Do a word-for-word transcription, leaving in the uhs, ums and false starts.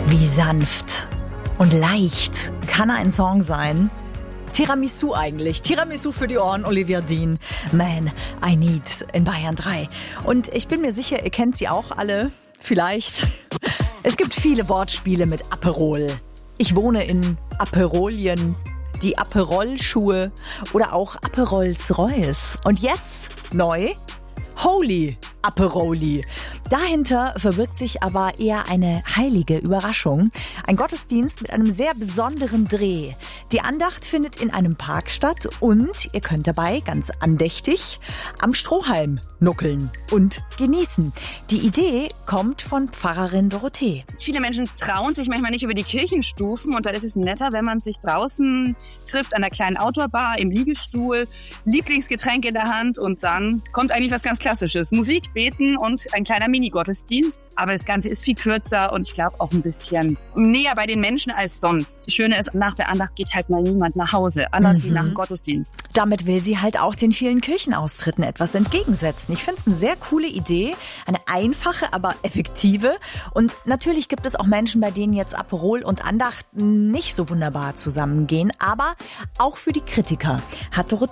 Wie sanft und leicht kann ein Song sein? Tiramisu eigentlich. Tiramisu für die Ohren, Olivia Dean. Man, I Need in Bayern drei. Und ich bin mir sicher, ihr kennt sie auch alle. Vielleicht. Es gibt viele Wortspiele mit Aperol. Ich wohne in Aperolien. Die Aperol-Schuhe oder auch Aperol's-Reus. Und jetzt neu Holy Aperoli. Dahinter verbirgt sich aber eher eine heilige Überraschung. Ein Gottesdienst mit einem sehr besonderen Dreh. Die Andacht findet in einem Park statt und ihr könnt dabei ganz andächtig am Strohhalm nuckeln und genießen. Die Idee kommt von Pfarrerin Dorothee. Viele Menschen trauen sich manchmal nicht über die Kirchenstufen und da ist es netter, wenn man sich draußen trifft an der kleinen Outdoor-Bar im Liegestuhl, Lieblingsgetränk in der Hand und dann kommt eigentlich was ganz Klassisches. Musik, Beten und ein kleiner Mini-Gottesdienst. Aber das Ganze ist viel kürzer und ich glaube auch ein bisschen näher bei den Menschen als sonst. Das Schöne ist, nach der Andacht geht halt mal niemand nach Hause, anders mhm. wie nach dem Gottesdienst. Damit will sie halt auch den vielen Kirchenaustritten etwas entgegensetzen. Ich finde es eine sehr coole Idee, eine einfache, aber effektive. Und natürlich gibt es auch Menschen, bei denen jetzt Aperol und Andacht nicht so wunderbar zusammengehen. Aber auch für die Kritiker hat Dorothee